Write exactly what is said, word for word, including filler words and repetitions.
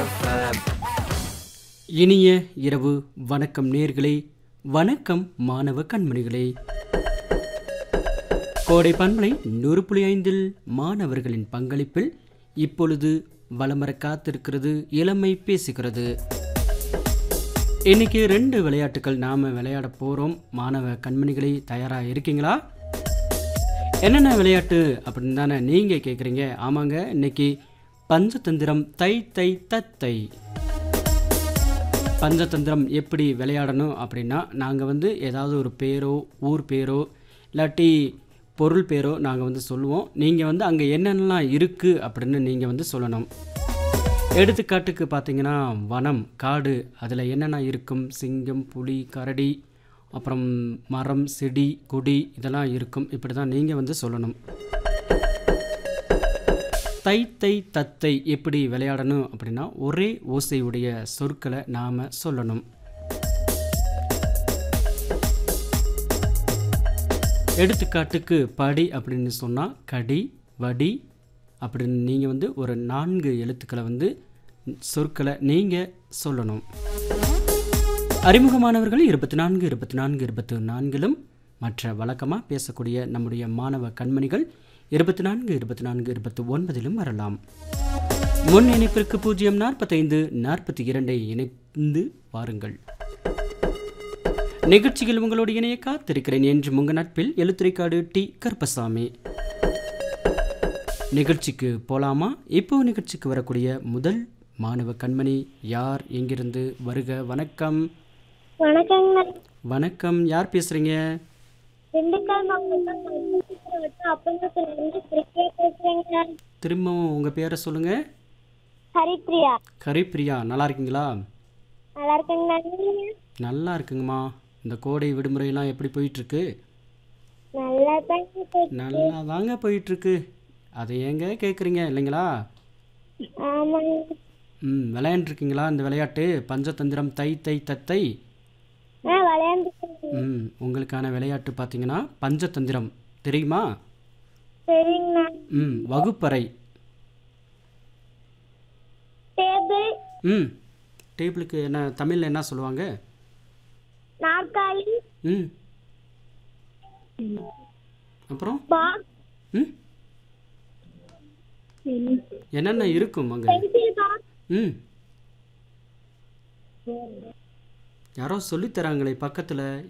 FM. இனிய இரவு வணக்கம் நேர்களே, வணக்கம் மாணவ கண்மணிகளே. கோடை பண்பலை நூறு புள்ளி ஐந்தில் மாணவர்களின் பங்களிப்பில் இப்பொழுது வலமர காத்திருக்கிறது இளமை பேசுகிறது. இன்னைக்கு ரெண்டு விளையாட்டுகள் நாம விளையாட போறோம். மாணவ கண்மணிகளே, தயாரா இருக்கீங்களா? என்னென்ன விளையாட்டு அப்படின்னு தானே நீங்க கேட்குறீங்க. ஆமாங்க, இன்னைக்கு பஞ்சதந்திரம் தை தை தத்தை. பஞ்சதந்திரம் எப்படி விளையாடணும் அப்படின்னா, நாங்கள் வந்து ஏதாவது ஒரு பேரோ ஊர் பேரோ இல்லாட்டி பொருள் பேரோ நாங்கள் வந்து சொல்லுவோம். நீங்கள் வந்து அங்கே என்னென்னலாம் இருக்குது அப்படின்னு நீங்கள் வந்து சொல்லணும். எடுத்துக்காட்டுக்கு பார்த்தீங்கன்னா, வனம் காடு, அதில் என்னென்ன இருக்கும், சிங்கம் புலி கரடி அப்புறம் மரம் செடி கொடி இதெல்லாம் இருக்கும். இப்படி தான் நீங்கள் வந்து சொல்லணும். தை தை தத்தை எப்படி விளையாடணும் அப்படின்னா, ஒரே ஓசையுடைய சொற்களை நாம் சொல்லணும். எடுத்துக்காட்டுக்கு படி அப்படின்னு சொன்னால் கடி வடி அப்படின்னு நீங்கள் வந்து ஒரு நான்கு எழுத்துக்களை வந்து சொற்களை நீங்கள் சொல்லணும். அறிமுகமானவர்கள் இருபத்தி நான்கு இருபத்தி நான்கு இருபத்தி நான்கிலும், மற்ற வழக்கமாக பேசக்கூடிய நம்முடைய மாணவ கண்மணிகள் இருபத்தி நான்கு இருபத்தி நான்கு இருபத்தி ஒன்பதிலும் வரலாம். முன் இணைப்பிற்கு பூஜ்ஜியம் நாற்பத்தைந்து நாற்பத்தி இரண்டை இணைந்து வாருங்கள். நிகழ்ச்சிகள் உங்களோடு இணைய காத்திருக்கிறேன் என்று உங்கள் நட்பில் எழுத்துரைக்காடு டி கருப்பசாமி. நிகழ்ச்சிக்கு போலாமா? இப்போ நிகழ்ச்சிக்கு வரக்கூடிய முதல் மாணவ கண்மணி யார், எங்கிருந்து? வருக. வணக்கம். வணக்கங்க. வணக்கம், யார் பேசுறீங்க? திண்டுக்கல் மாவட்டம் வட்டம் அப்பங்கத்திலிருந்து பிரியா பேசுறேங்க. திரும்பவும் உங்க பேரை சொல்லுங்க. ஹரிப்ரியா. ஹரிப்ரியா, நல்லா இருக்கீங்களா? நல்லா இருக்கேங்க. நீங்க? நல்லா இருக்குங்கம்மா. இந்த கோடை விடுமுறையெல்லாம் எப்படி போயிட்டு இருக்கு? நல்லா தாங்க. நல்லா தாங்க போயிட்டு இருக்கு. அதை ஏங்க கேட்குறீங்க இல்லைங்களா? ஆமாங்க. ம் விளையாண்டுருக்கீங்களா இந்த விளையாட்டு பஞ்சதந்திரம் தை தை தத்தை? ஆ விளையாண்டுருக்கேன். ம் உங்களுக்கான விளையாட்டு பார்த்தீங்கன்னா பஞ்சதந்திரம் தெரியுமா? சரிங்கண்ணா. ம் வகுப்பறை. டேபிள். ம் டேபிளுக்கு என்ன தமிழில் என்ன சொல்லுவாங்க? நாற்காலி. ம் அப்புறம் பாக்ஸ். ம் என்னென்ன இருக்கும் அங்கே? Pencil box. ம் யாரோ சொல்லித்தராங்களே பக்கத்தில்,